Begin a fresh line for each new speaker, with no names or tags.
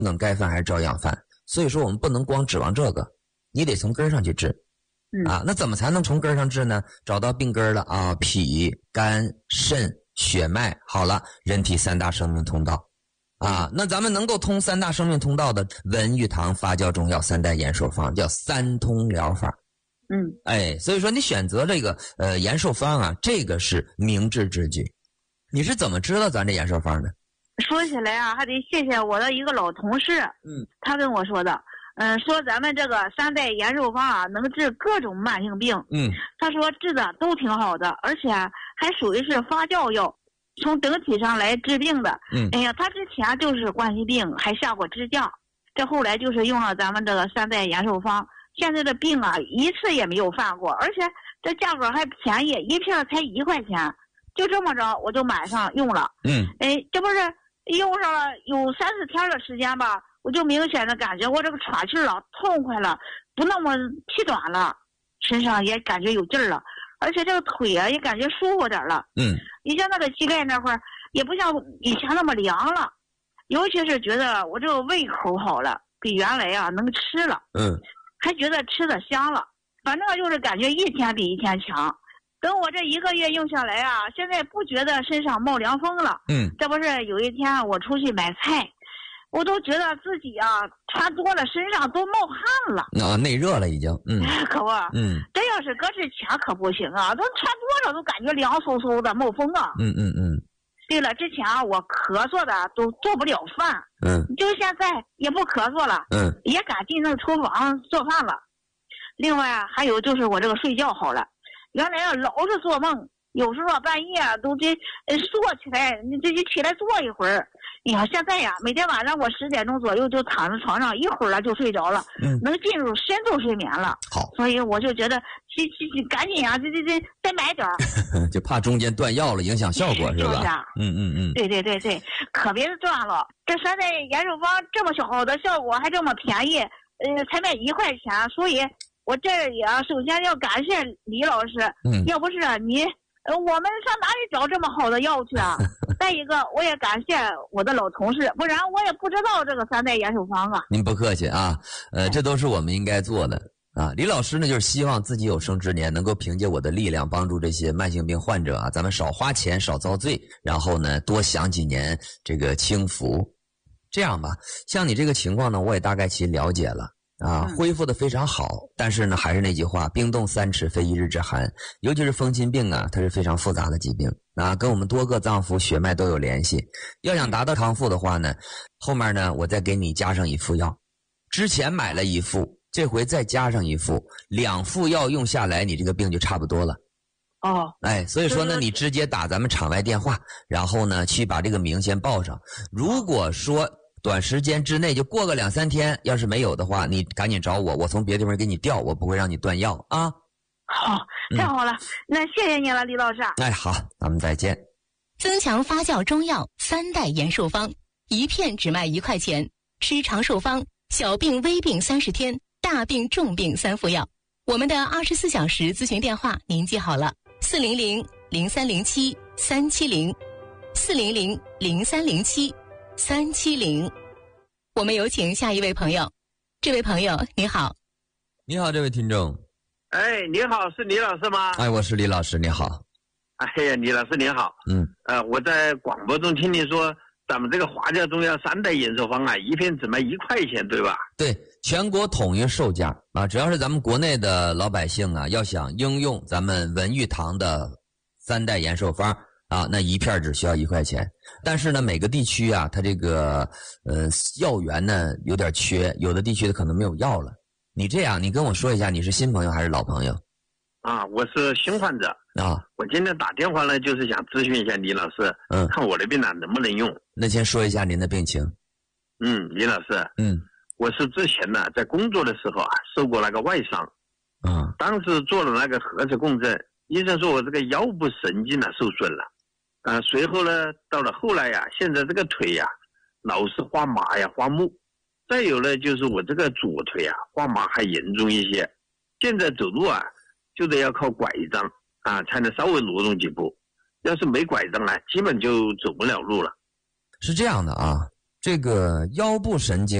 梗概犯还是照样犯。所以说我们不能光指望这个，你得从根上去治。那怎么才能从根上治呢？找到病根了啊，脾、肝、肾、血脉，好了，人体三大生命通道啊。那咱们能够通三大生命通道的文玉堂发酵中药三代延寿方，叫三通疗法。所以说你选择这个延寿方啊，这个是明智之举。你是怎么知道咱这延寿方的？
说起来啊，还得谢谢我的一个老同事，他跟我说的。说咱们这个三代延寿方啊，能治各种慢性病。他说治的都挺好的，而且还属于是发酵药，从整体上来治病的。他之前就是冠心病，还下过支架，这后来就是用了咱们这个三代延寿方，现在的病啊一次也没有犯过，而且这价格还便宜，一片才1块钱，就这么着我就买上用了。这不是用上了有3、4天的时间吧，我就明显的感觉我这个喘气了，痛快了，不那么气短了，身上也感觉有劲儿了，而且这个腿啊也感觉舒服点了。以前那个膝盖那块也不像以前那么凉了，尤其是觉得我这个胃口好了，比原来啊能吃了。还觉得吃的香了，反正就是感觉一天比一天强。等我这1个月用下来啊，现在不觉得身上冒凉风了。这不是有一天我出去买菜，我都觉得自己啊穿多了身上都冒汗了。
内热了已经。
可不。这要是搁之前可不行啊，都穿多了都感觉凉飕飕的冒风啊。对了，之前我咳嗽的都做不了饭。就现在也不咳嗽了。也敢进那个厨房做饭了。另外啊，还有就是我这个睡觉好了。原来啊老是做梦，有时候半夜都得坐起来，你这就起来坐一会儿。现在呀，每天晚上我10点钟左右就躺在床上，一会儿了就睡着了，能进入深度睡眠了。
好，
所以我就觉得赶紧啊，这再买点儿。
就怕中间断药了，影响效果是吧？
就是啊。对，可别断了。这三代延寿方这么好的效果，还这么便宜，才卖1块钱，所以我这里啊，首先要感谢李老师。要不是你，我们上哪里找这么好的药去啊？再一个，我也感谢我的老同事，不然我也不知道这个三代延寿方啊。
您不客气啊，这都是我们应该做的啊。李老师呢，就是希望自己有生之年能够凭借我的力量，帮助这些慢性病患者啊，咱们少花钱，少遭罪，然后呢，多享几年这个清福。这样吧，像你这个情况呢，我也大概其了解了。恢复的非常好，但是呢，还是那句话，冰冻3尺非一日之寒。尤其是风心病啊，它是非常复杂的疾病啊，跟我们多个脏腑血脉都有联系。要想达到康复的话呢，后面呢，我再给你加上1副药。之前买了1副，这回再加上1副，2副药用下来，你这个病就差不多了。所以说呢，你直接打咱们场外电话，然后呢，去把这个名先报上。如果说短时间之内就过个2、3天，要是没有的话，你赶紧找我，我从别的地方给你调，我不会让你断药啊。
好，太好了，那谢谢你了，李老师。
好，咱们再见。
增强发酵中药三代延寿方，1片只卖1块钱，吃长寿方，小病微病30天，大病重病3副药。我们的24小时咨询电话您记好了，400-0307-370，400-0307-370。我们有请下一位朋友。这位朋友你好。
你好，这位听众。
你好，是李老师吗？
我是李老师，你好。
李老师你好。我在广播中听你说咱们这个花椒中药三代延寿方啊，1片只卖1块钱，对吧？
对，全国统一售价啊，只要是咱们国内的老百姓啊，要想应用咱们文玉堂的三代延寿方啊，那1片只需要1块钱。但是呢，每个地区啊，它这个药源呢有点缺，有的地区可能没有药了。你这样，你跟我说一下，你是新朋友还是老朋友？
我是新患者我今天打电话呢，就是想咨询一下李老师，看我的病呢能不能用。
那先说一下您的病情。
李老师，我是之前呢在工作的时候啊受过那个外伤，当时做了那个核磁共振，医生说我这个腰部神经呢受损了，随后呢到了后来呀，现在这个腿呀老是发麻呀发木，再有呢就是我这个左腿啊发麻还严重一些，现在走路啊就得要靠拐杖才能稍微挪动几步，要是没拐杖基本就走不了路了。
是这样的啊， 这个腰部神经